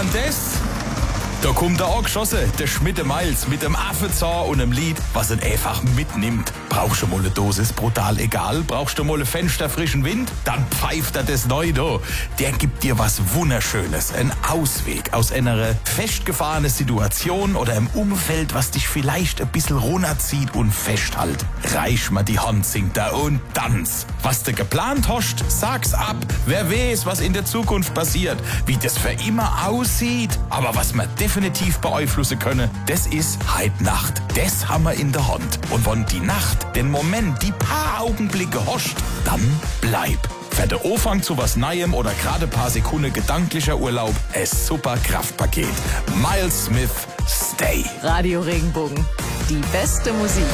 an das? Da kommt er auch geschossen, der Schmidt Miles mit dem Affenzahn und einem Lied, was ihn einfach mitnimmt. Brauchst du mal eine Dosis brutal egal? Brauchst du mal ein Fenster frischen Wind? Dann pfeift er das neu da. Der gibt dir was Wunderschönes, einen Ausweg aus einer festgefahrenen Situation oder im Umfeld, was dich vielleicht ein bisschen runterzieht und festhält. Reich mal die Hand, singt er, und tanz. Was du geplant hast, sag's ab. Wer weiß, was in der Zukunft passiert, wie das für immer aussieht. Aber was man definitiv beeinflussen können, das ist heut Nacht. Das haben wir in der Hand. Und wenn die Nacht, den Moment, die paar Augenblicke hoscht, dann bleib. Für den Anfang zu was Neuem oder gerade paar Sekunden gedanklicher Urlaub, ein super Kraftpaket. Miles Smith, Stay. Radio Regenbogen. Die beste Musik.